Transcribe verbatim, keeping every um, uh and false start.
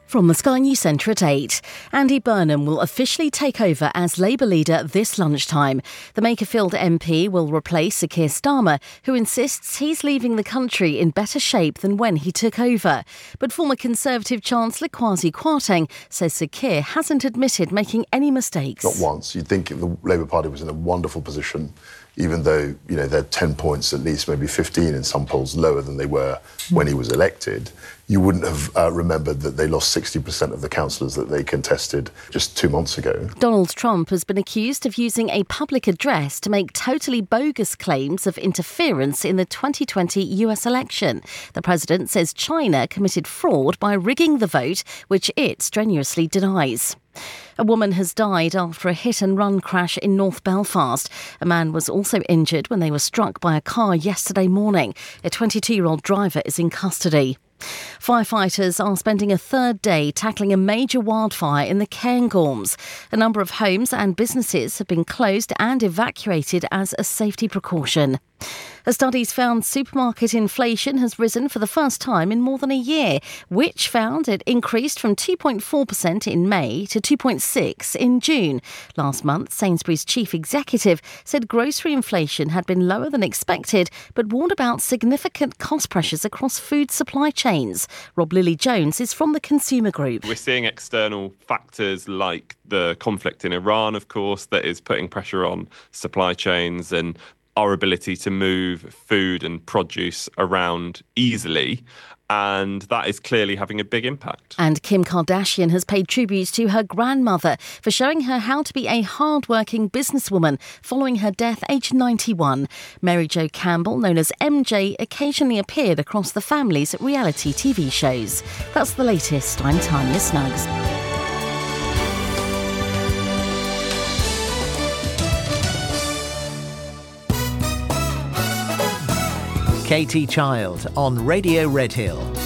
From the Sky News Centre at eight, Andy Burnham will officially take over as Labour leader this lunchtime. The Makerfield M P will replace Sir Keir Starmer, who insists he's leaving the country in better shape than when he took over. But former Conservative Chancellor Kwasi Kwarteng says Sir Keir hasn't admitted making any mistakes. Not once. You'd think the Labour Party was in a wonderful position, even though, you know, they're ten points at least, maybe fifteen in some polls lower than they were when he was elected. You wouldn't have uh, remembered that they lost sixty percent of the councillors that they contested just two months ago. Donald Trump has been accused of using a public address to make totally bogus claims of interference in the twenty twenty U S election. The president says China committed fraud by rigging the vote, which it strenuously denies. A woman has died after a hit-and-run crash in North Belfast. A man was also injured when they were struck by a car yesterday morning. A twenty-two-year-old driver is in custody. Firefighters are spending a third day tackling a major wildfire in the Cairngorms. A number of homes and businesses have been closed and evacuated as a safety precaution. A study's found supermarket inflation has risen for the first time in more than a year, which found it increased from two point four percent in May to two point six percent in June. Last month, Sainsbury's chief executive said grocery inflation had been lower than expected, but warned about significant cost pressures across food supply chains. Rob Lilly-Jones is from the Consumer Group. We're seeing external factors like the conflict in Iran, of course, that is putting pressure on supply chains and our ability to move food and produce around easily. And that is clearly having a big impact. And Kim Kardashian has paid tribute to her grandmother for showing her how to be a hard-working businesswoman following her death aged ninety-one. Mary Jo Campbell, known as M J, occasionally appeared across the family's reality T V shows. That's the latest. I'm Tanya Snuggs. Katie Child on Radio Redhill.